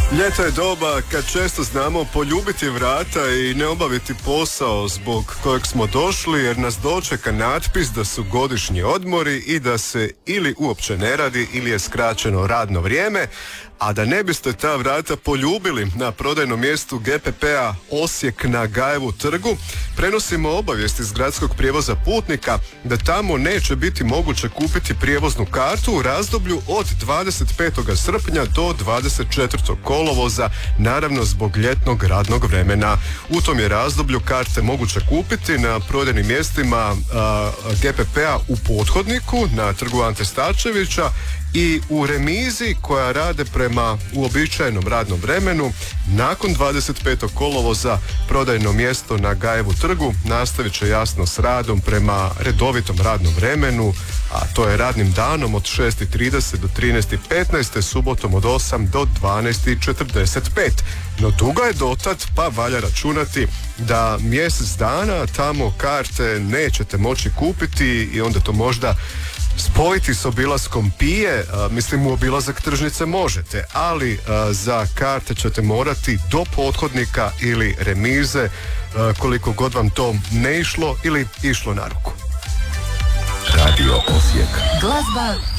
Ljeto je doba kad često znamo poljubiti vrata i ne obaviti posao zbog kojeg smo došli, jer nas dočeka natpis da su godišnji odmori i da se ili uopće ne radi ili je skraćeno radno vrijeme. A da ne biste ta vrata poljubili, na prodajnom mjestu GPP-a Osijek na Gajevu trgu prenosimo obavijest iz gradskog prijevoza putnika da tamo neće biti moguće kupiti prijevoznu kartu u razdoblju od 25. srpnja do 24. kolovoza, naravno zbog ljetnog radnog vremena. U tom je razdoblju karte moguće kupiti na prodajnim mjestima GPP-a u Pothodniku na trgu Ante Starčevića i u remizi koja rade prema uobičajenom radnom vremenu. Nakon 25. kolovoza prodajno mjesto na Gajevu trgu nastavit će jasno s radom prema redovitom radnom vremenu, a to je radnim danom od 6:30 do 13:15, subotom od 8 do 12:45. No dugo je dotad, pa valja računati da mjesec dana tamo karte nećete moći kupiti i onda to možda spojiti s obilaskom Pije. Mislim, u obilazak tržnice možete, ali za karte ćete morati do Pothodnika ili remize, koliko god vam to ne išlo ili išlo na ruku. Radio Osijek. Glazba